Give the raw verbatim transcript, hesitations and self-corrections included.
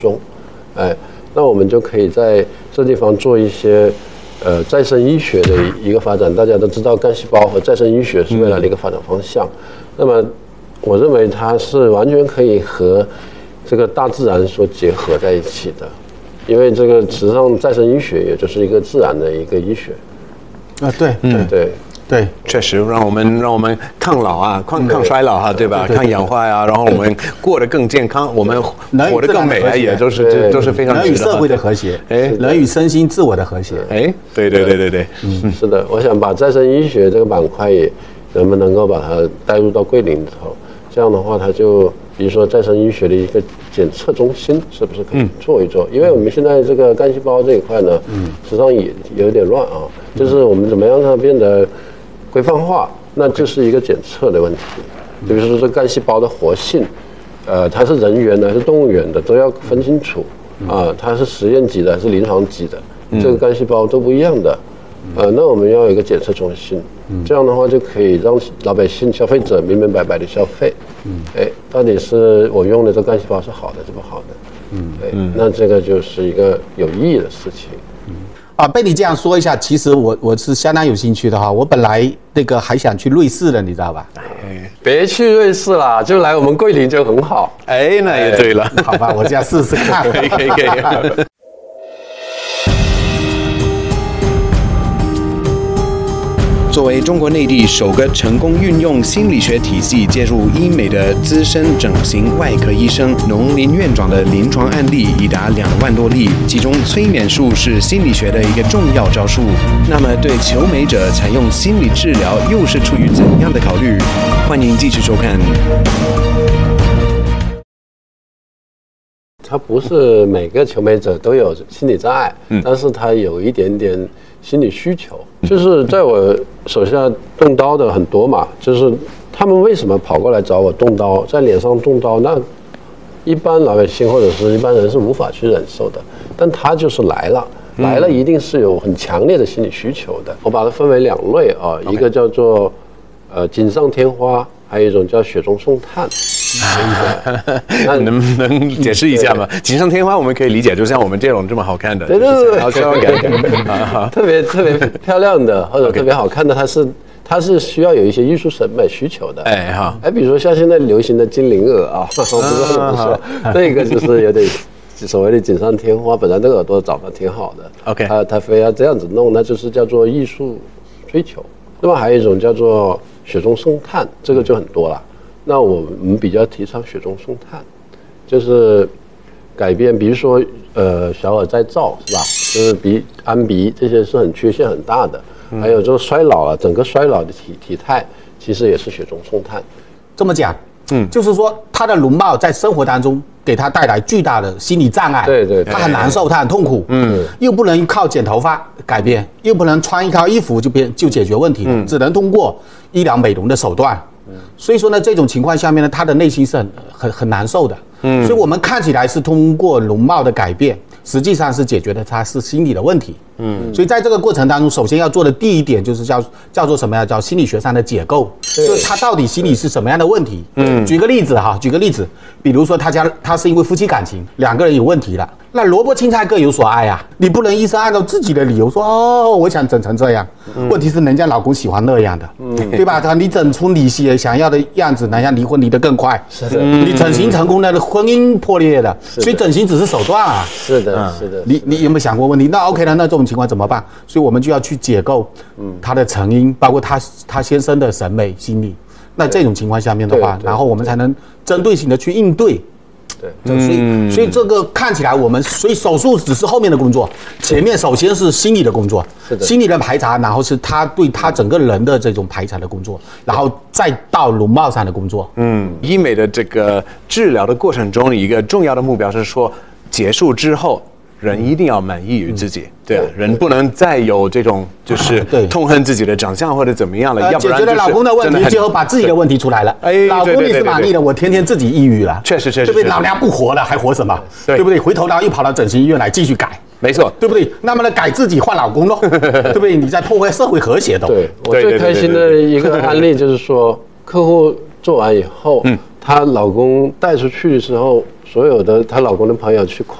中，哎，那我们就可以在这地方做一些呃再生医学的一个发展。大家都知道，干细胞和再生医学是未来的一个发展方向。那么，我认为它是完全可以和这个大自然所结合在一起的，因为这个实际上再生医学也就是一个自然的一个医学。 啊，对， 对对。 对， 确实让我们让我们抗老啊，抗抗衰老哈，对吧？抗氧化呀，然后我们过得更健康，我们活得更美啊，也都是这都是非常人与社会的和谐，哎，人与身心自我的和谐， 哎，对对对对对， 嗯，是的，我想把再生医学这个板块也能不能够把它带入到桂林里头，这样的话，它就比如说再生医学的一个检测中心，是不是可以做一做？因为我们现在这个干细胞这一块呢，嗯，实际上也有点乱啊，就是我们怎么样让它变得规范化，那就是一个检测的问题。比如说这干细胞的活性，呃，它是人源的还是动物源的，都要分清楚啊。它是实验级的还是临床级的，这个干细胞都不一样的。呃，那我们要有一个检测中心，这样的话就可以让老百姓、消费者明明白白的消费。哎，到底是我用的这干细胞是好的，是不好的？嗯，哎，那这个就是一个有意义的事情。 啊，被你这样说一下，其实我我是相当有兴趣的哈。我本来那个还想去瑞士的，你知道吧？ 哎，别去瑞士啦，就来我们桂林就很好。 哎，那也对了， 好吧，我这样试试看。 可以可以可以。作为中国内地首个成功运用心理学体系介入医美的资深整形外科医生，农林院长的临床案例已达两万多例，其中催眠术是心理学的一个重要招数。那么，对求美者采用心理治疗又是出于怎样的考虑？欢迎继续收看。 他不是每个求美者都有心理障碍，嗯，但是他有一点点心理需求。就是在我手下动刀的很多嘛，就是他们为什么跑过来找我动刀，在脸上动刀，那一般老百姓或者是一般人是无法去忍受的，但他就是来了，来了一定是有很强烈的心理需求的。我把它分为两类啊，一个叫做呃锦上添花，还有一种叫雪中送炭。 那能不能解释一下吗？锦上添花我们可以理解，就像我们这种这么好看的， 对对对， 好这种感觉， 特别特别漂亮的或者特别好看的，它是它是需要有一些艺术审美需求的。哎哈，哎，比如说像现在流行的精灵耳啊，我不知道怎么说，那个就是有点所谓的锦上添花，本来这个耳朵长得挺好的 ，OK， 他他非要这样子弄，那就是叫做艺术追求。那么还有一种叫做雪中送炭，这个就很多了。那我们比较提倡雪中送炭，就是改变，比如说呃小耳再造是吧？就是鼻安鼻这些是很缺陷很大的，还有就是衰老啊，整个衰老的体体态其实也是雪中送炭。 这么讲，嗯，就是说他的容貌在生活当中给他带来巨大的心理障碍， 对对， 他很难受，他很痛苦，嗯，又不能靠剪头发改变，又不能穿一套衣服就变就解决问题，嗯，只能通过医疗美容的手段。所以说呢，这种情况下面呢，他的内心是很很很难受的。嗯，所以我们看起来是通过容貌的改变，实际上是解决的他是心理的问题。嗯，所以在这个过程当中，首先要做的第一点就是叫叫做什么呀？叫心理学上的解构，就是他到底心里是什么样的问题。嗯，举个例子哈，举个例子，比如说他家他是因为夫妻感情两个人有问题了，那萝卜青菜各有所爱啊，你不能医生按照自己的理由说哦，我想整成这样。嗯、问题是人家老公喜欢那样的，嗯、对吧？他你整出你想要的样子，人家离婚离得更快。 是的， 你整形成功了，婚姻破裂了，所以整形只是手段啊。 是的，是的。 你你有没有想过问题？那 OK 了，那这种情况怎么办？所以我们就要去解构，嗯，他的成因，包括他他先生的审美心理。那这种情况下面的话，然后我们才能针对性的去应对。对，所以所以这个看起来我们，所以手术只是后面的工作，前面首先是心理的工作，是的，心理的排查，然后是他对他整个人的这种排查的工作，然后再到容貌上的工作。 嗯，医美的这个治疗的过程中，一个重要的目标是说，结束之后。人一定要满意于自己，嗯、对啊，人不能再有这种就是痛恨自己的长相或者怎么样了，呃、要不然、就是、 解决了老公的问题，最后把自己的问题出来了。哎，老公你是满意的，我天天自己抑郁了， 确实确实， 对不对？老娘不活了，还活什么？对, 对不对？回头然后又跑到整形医院来继续改， 没错， 对不对？那么呢，改自己换老公咯，对不对？你在破坏社会和谐的。 对，我最开心的一个案例就是说，客户做完以后，嗯， 她老公带出去的时候，所有的她老公的朋友去夸